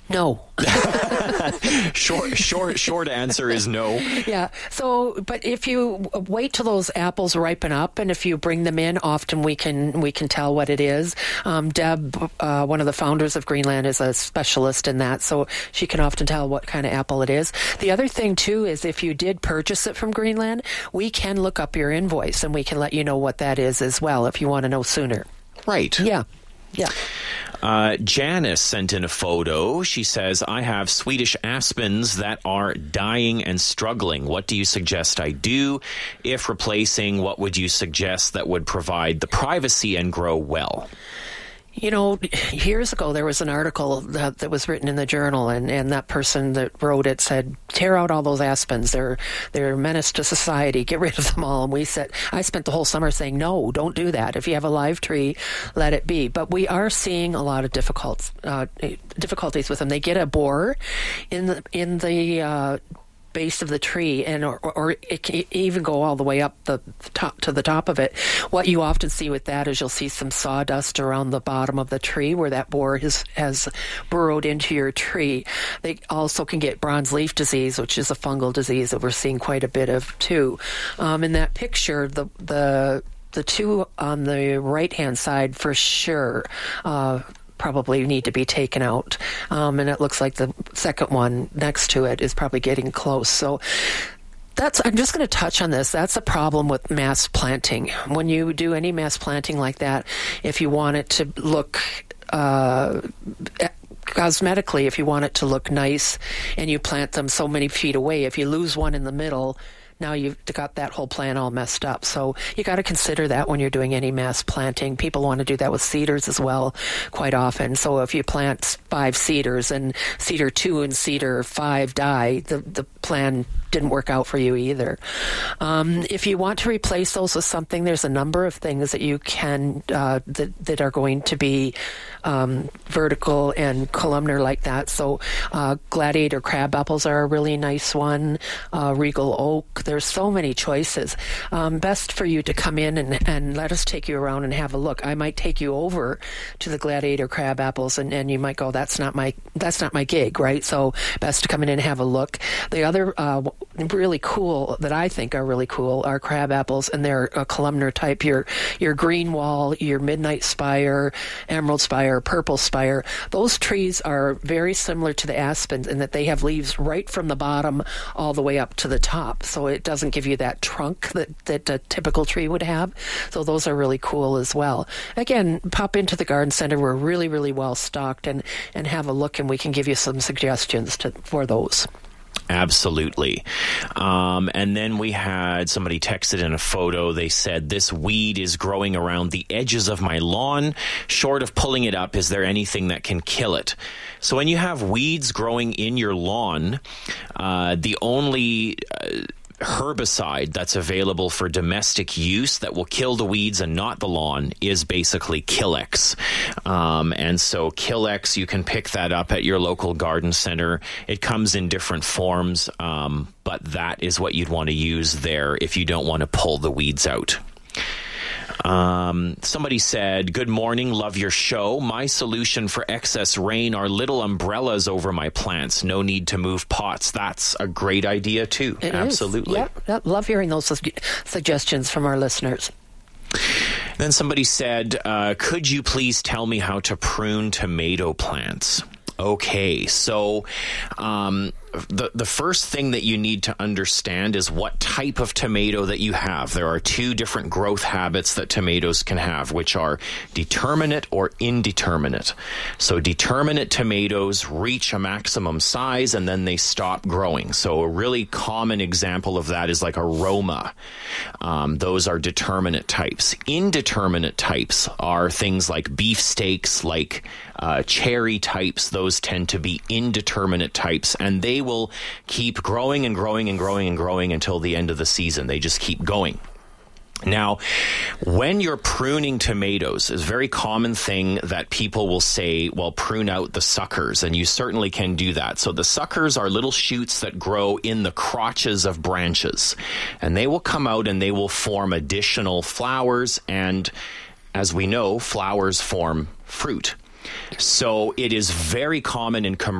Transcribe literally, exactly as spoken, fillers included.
No. short, short, short answer is no. Yeah. So, but if you wait till those apples ripen up, and if you bring them in, often we can we can tell what it is. Um, Deb, uh, one of the founders of Greenland, is a specialist in that, so she can often tell what kind of apple it is. The other thing too is if you did purchase it from Greenland, we can look up your invoice and we can let you know what that is as well if you want to know sooner. Right. Yeah. Yeah. Uh, Janice sent in a photo. She says, I have Swedish aspens that are dying and struggling. What do you suggest I do? If replacing, what would you suggest that would provide the privacy and grow well? You know, years ago, there was an article that, that was written in the journal, and, and that person that wrote it said, tear out all those aspens. They're, they're a menace to society. Get rid of them all. And we said, I spent the whole summer saying, no, don't do that. If you have a live tree, let it be. But we are seeing a lot of difficult, uh, difficulties with them. They get a borer in the, in the, uh, base of the tree, and or, or it can even go all the way up the top to the top of it. What you often see with that is you'll see some sawdust around the bottom of the tree where that borer has, has burrowed into your tree. They also can get bronze leaf disease, which is a fungal disease that we're seeing quite a bit of too. Um, in that picture, the the the two on the right hand side for sure Uh, probably need to be taken out. Um, and it looks like the second one next to it is probably getting close. So that's, I'm just going to touch on this. That's a problem with mass planting. When you do any mass planting like that, if you want it to look uh, cosmetically, if you want it to look nice and you plant them so many feet away, if you lose one in the middle, now you've got that whole plan all messed up. So you got to consider that when you're doing any mass planting. People want to do that with cedars as well quite often. So if you plant five cedars and cedar two and cedar five die, the, the plan didn't work out for you either. Um, if you want to replace those with something, there's a number of things that you can, uh, that, that are going to be um, vertical and columnar like that. So uh, gladiator crab apples are a really nice one. Uh, regal oak. There's so many choices. Um, best for you to come in and, and let us take you around and have a look. I might take you over to the gladiator crab apples, and, and you might go, that's not my that's not my gig, right? So best to come in and have a look. The other uh, really cool that I think are really cool are crab apples, and they're a columnar type. Your your green wall, your midnight spire, emerald spire, purple spire. Those trees are very similar to the aspens in that they have leaves right from the bottom all the way up to the top. So it doesn't give you that trunk that, that a typical tree would have. So those are really cool as well. Again, pop into the garden center. We're really, really well stocked, and, and have a look, and we can give you some suggestions to, for those. Absolutely. Um, and then we had somebody texted in a photo. They said, this weed is growing around the edges of my lawn. Short of pulling it up, is there anything that can kill it? So when you have weeds growing in your lawn, uh, the only uh, herbicide that's available for domestic use that will kill the weeds and not the lawn is basically Killex. Um, and so Killex, you can pick that up at your local garden center. It comes in different forms, um, but that is what you'd want to use there if you don't want to pull the weeds out. Um, somebody said, good morning, love your show. My solution for excess rain are little umbrellas over my plants. No need to move pots. That's a great idea too. It Absolutely. Is. Yeah, love hearing those su- suggestions from our listeners. Then somebody said, uh, could you please tell me how to prune tomato plants? Okay, so um, the the first thing that you need to understand is what type of tomato that you have. There are two different growth habits that tomatoes can have, which are determinate or indeterminate. So determinate tomatoes reach a maximum size and then they stop growing. So a really common example of that is like a Roma. Um, those are determinate types. Indeterminate types are things like beefsteaks, like uh, cherry types. Those tend to be indeterminate types, and they will keep growing and growing and growing and growing until the end of the season. They just keep going. Now, when you're pruning tomatoes, it's a very common thing that people will say, well, prune out the suckers, and you certainly can do that. So the suckers are little shoots that grow in the crotches of branches, and they will come out and they will form additional flowers, and as we know, flowers form fruit. So it is very common in commercial